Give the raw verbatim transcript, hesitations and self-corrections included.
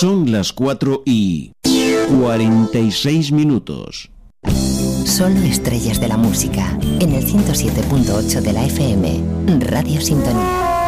Son las cuatro y cuarenta y seis minutos. Solo estrellas de la música en el ciento siete punto ocho de la F M, Radio Sintonía.